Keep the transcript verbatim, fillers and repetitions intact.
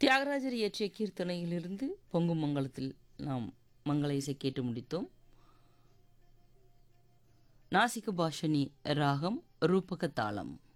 தியாகராஜர் இயற்றிய கீர்த்தனையிலிருந்து பொங்கும் மங்களத்தில் நாம் மங்கள இசை கேட்டு முடித்தோம். நாசிக பாஷனி ராகம் ரூபக தாளம்.